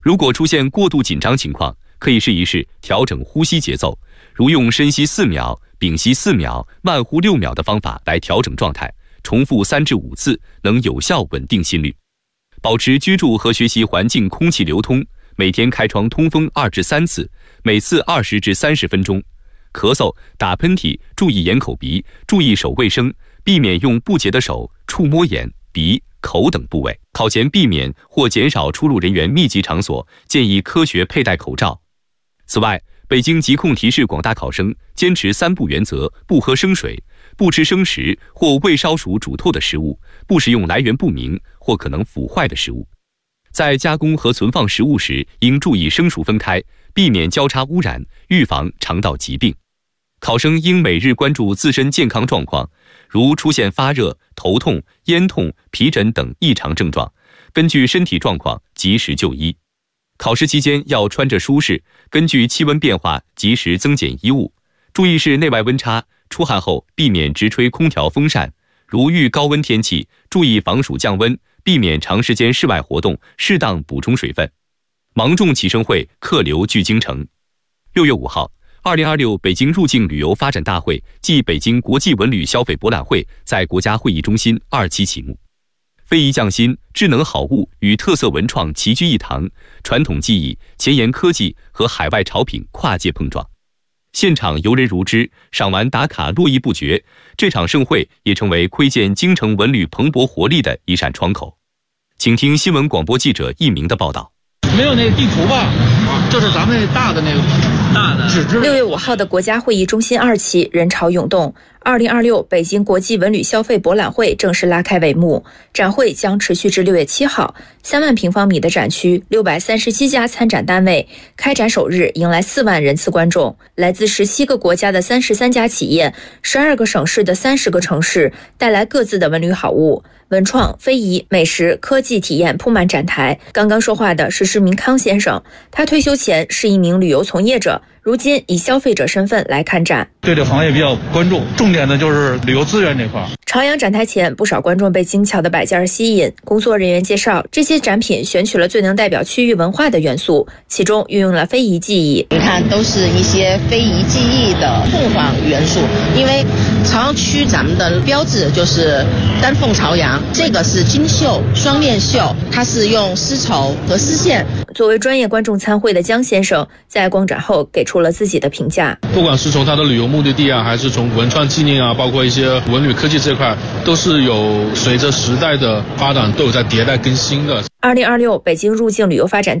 如果出现过度紧张情况，可以试一试调整呼吸节奏，如用深吸4秒、屏息4秒、慢呼6秒的方法来调整状态，重复3至5次，能有效稳定心率。保持居住和学习环境空气流通，每天开窗通风2至3次，每次20至30分钟。咳嗽、打喷嚏注意眼口鼻，注意手卫生，避免用不洁的手触摸眼、鼻、口等部位。考前避免或减少出入人员密集场所，建议科学佩戴口罩。此外，北京疾控提示广大考生坚持3不原则：不喝生水，不吃生食或未烧熟煮透的食物，不食用来源不明或可能腐坏的食物。在加工和存放食物时，应注意生熟分开，避免交叉污染，预防肠道疾病。考生应每日关注自身健康状况，如出现发热、头痛、咽痛、皮疹等异常症状，根据身体状况及时就医。考试期间要穿着舒适，根据气温变化及时增减衣物，注意室内外温差，出汗后避免直吹空调风扇，如遇高温天气，注意防暑降温，避免长时间室外活动，适当补充水分。芒种启生会客流聚京城。6月5号，2026北京入境旅游发展大会暨北京国际文旅消费博览会在国家会议中心2期启幕。非遗匠心、智能好物与特色文创齐聚一堂，传统技艺、前沿科技和海外潮品跨界碰撞。现场游人如织，赏玩打卡络绎不绝。这场盛会也成为窥见京城文旅蓬勃活力的一扇窗口。请听新闻广播记者易明的报道。 没有那个地图吧？就是咱们大的那个大的纸质。 6月5号的国家会议中心2期人潮涌动，2026北京国际文旅消费博览会正式拉开帷幕。展会将持续至6月7号，3万平方米的展区，637家参展单位，开展首日迎来4万人次观众，来自17个国家的33家企业，12个省市的30个城市，带来各自的文旅好物。文创、非遗、美食、科技体验铺满展台。刚刚说话的是施明康先生，他退休前是一名旅游从业者，如今以消费者身份来看展， 对这行业比较关注，重点的就是旅游资源这块。 朝阳展台前，不少观众被精巧的摆件而吸引。工作人员介绍，这些展品选取了最能代表区域文化的元素，其中运用了非遗技艺。 你看，都是一些非遗技艺的凤凰元素，因为朝阳区咱们的标志就是丹凤朝阳，这个是金绣、双面绣，它是用丝绸和丝线。 作为专业观众参会的江先生，在逛展后给出了自己的评价。 不管是从它的旅游目的地啊，还是从文创纪念啊，包括一些文旅科技这块，都是有随着时代的发展都有在迭代更新的。 2026北京入境旅游发展